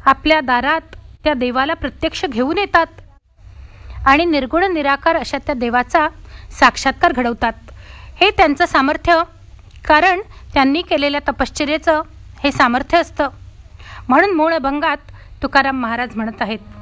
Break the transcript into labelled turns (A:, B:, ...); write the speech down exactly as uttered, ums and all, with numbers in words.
A: आपल्या दारात त्या देवाला प्रत्यक्ष घेऊन येतात आणि निर्गुण निराकार अशा त्या देवाचा साक्षात्कार घडवतात. हे त्यांचं सामर्थ्य, कारण त्यांनी केलेल्या तपश्चर्येचं हे सामर्थ्य असतं. म्हणून मूळ अभंगात तुकाराम महाराज म्हणत आहेत,